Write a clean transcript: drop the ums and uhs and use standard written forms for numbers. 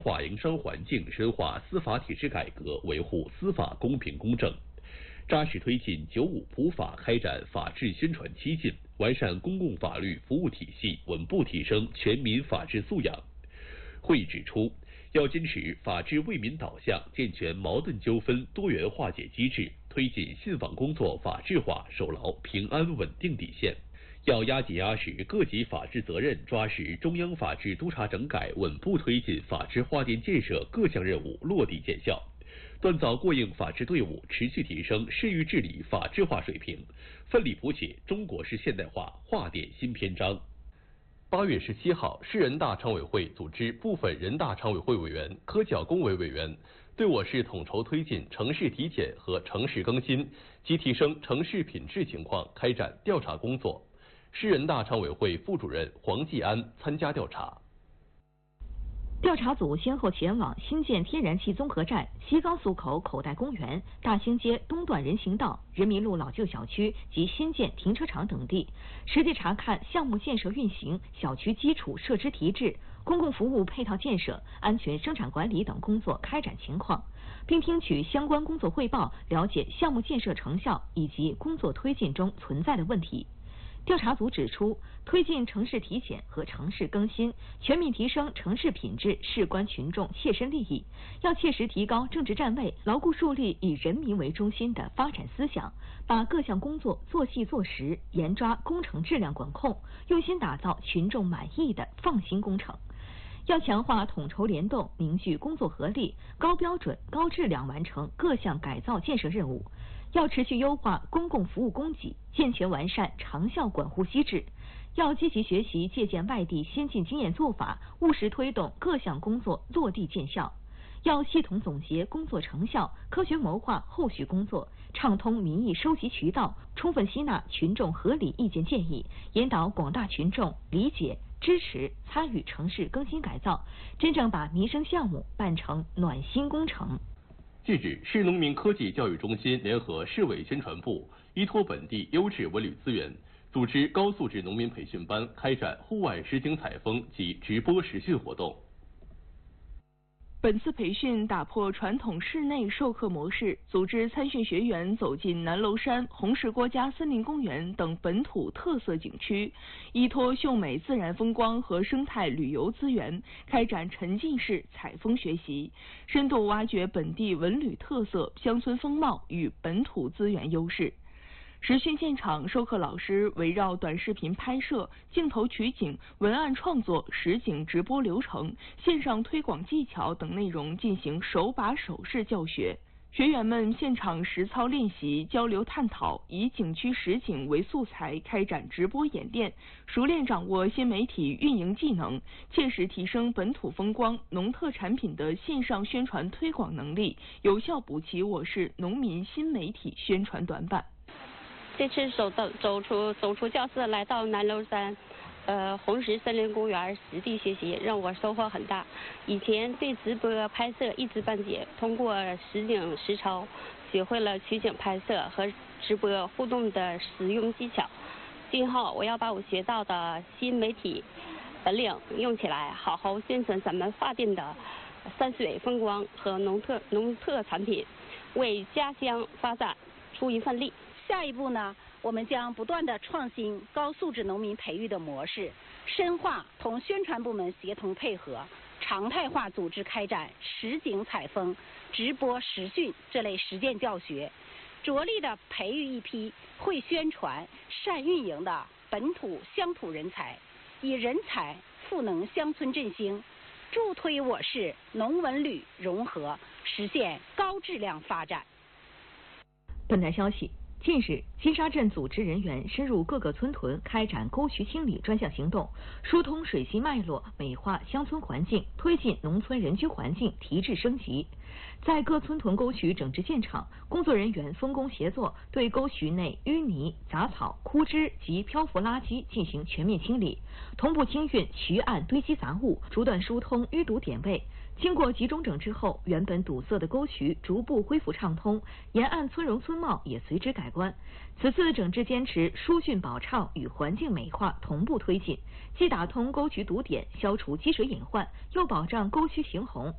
化营商环境，深化司法体制改革，维护司法公平公正。扎实推进95普法开展法治宣传期进，完善公共法律服务体系，稳步提升全民法治素养。会议指出，要坚持法治为民导向，健全矛盾纠纷多元化解机制，推进信访工作法治化，守牢平安稳定底线。要压紧压实各级法治责任，抓实中央法治督查整改，稳步推进法治化电建设各项任务落地见效。锻造过硬法治队伍，持续提升市域治理法治化水平，奋力谱写中国式现代化化电新篇章。8月17号，市人大常委会组织部分人大常委会委员、科教工委委员对我市统筹推进城市体检和城市更新及提升城市品质情况开展调查工作。市人大常委会副主任黄继安参加调查。 调查组先后前往新建天然气综合站、西高速口口袋公园、大兴街东段人行道、人民路老旧小区及新建停车场等地，实地查看项目建设运行、小区基础设施提质、公共服务配套建设、安全生产管理等工作开展情况，并听取相关工作汇报，了解项目建设成效以及工作推进中存在的问题。调查组指出，推进城市体检和城市更新，全面提升城市品质事关群众切身利益，要切实提高政治站位，牢固树立以人民为中心的发展思想，把各项工作做细做实，严抓工程质量管控，用心打造群众满意的放心工程。要强化统筹联动，凝聚工作合力，高标准、高质量完成各项改造建设任务。要持续优化公共服务供给，健全完善长效管护机制。要积极学习借鉴外地先进经验做法，务实推动各项工作落地见效。要系统总结工作成效，科学谋划后续工作，畅通民意收集渠道，充分吸纳群众合理意见建议，引导广大群众理解、支持、参与城市更新改造，真正把民生项目办成暖心工程。 近日，市农民科技教育中心联合市委宣传部，依托本地优质文旅资源，组织高素质农民培训班开展户外实景采风及直播实训活动。 本次培训打破传统室内授课模式，组织参训学员走进南楼山、红石国家森林公园等本土特色景区，依托秀美自然风光和生态旅游资源，开展沉浸式采风学习，深度挖掘本地文旅特色、乡村风貌与本土资源优势。实训现场，授课老师围绕短视频拍摄、镜头取景、文案创作、实景直播流程、线上推广技巧等内容进行手把手式教学。学员们现场实操练习、交流探讨，以景区实景为素材开展直播演练，熟练掌握新媒体运营技能，切实提升本土风光、农特产品的线上宣传推广能力，有效补齐我市农民新媒体宣传短板。 这次走出教室来到南楼山，红石森林公园实地学习，让我收获很大。以前对直播拍摄一知半解，通过实景实操，学会了取景拍摄和直播互动的实用技巧。今后我要把我学到的新媒体本领用起来，好好宣传咱们发电的山水风光和农特产品，为家乡发展出一份力。 下一步呢，我们将不断地创新高素质农民培育的模式，深化同宣传部门协同配合，常态化组织开展实景采风、直播实训这类实践教学，着力地培育一批会宣传、善运营的本土乡土人才，以人才赋能乡村振兴，助推我市农文旅融合，实现高质量发展。 本台消息。近日，金沙镇组织人员深入各个村屯，开展沟渠清理专项行动，疏通水系脉络，美化乡村环境，推进农村人居环境提质升级。在各村屯沟渠整治现场，工作人员分工协作，对沟渠内淤泥、杂草、枯枝及漂浮垃圾进行全面清理，同步清运渠岸堆积杂物，逐段疏通淤堵点位。经过集中整治后，原本堵塞的沟渠逐步恢复畅通，沿岸村容村貌也随之改观。此次整治坚持疏浚保畅与环境美化同步推进，既打通沟渠堵点，消除积水隐患，又保障沟渠行洪